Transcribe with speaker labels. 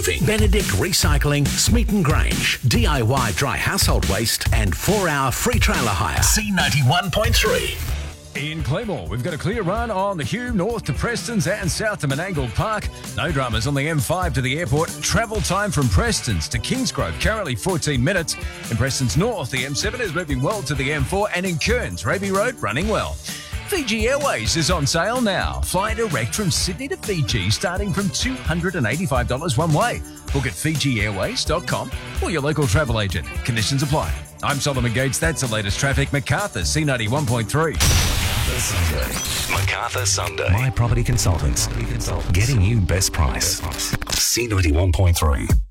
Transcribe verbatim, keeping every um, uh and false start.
Speaker 1: Moving, Benedict Recycling, Smeaton Grange, D I Y dry household waste and four hour free trailer hire. C ninety-one point three.
Speaker 2: In Claymore, we've got a clear run on the Hume, north to Prestons and south to Menangle Park. No dramas on the M five to the airport. Travel time from Prestons to Kingsgrove, currently fourteen minutes. In Prestons North, the M seven is moving well to the M four, and in Kearns, Raby Road, running well. Fiji Airways is on sale now. Fly direct from Sydney to Fiji, starting from two hundred eighty-five dollars one way. Book at fiji airways dot com or your local travel agent. Conditions apply. I'm Solomon Gates. That's the latest traffic. Macarthur, C ninety-one point three.
Speaker 1: Sunday. Macarthur Sunday. My Property Consultants. Getting you best price. C ninety-one point three.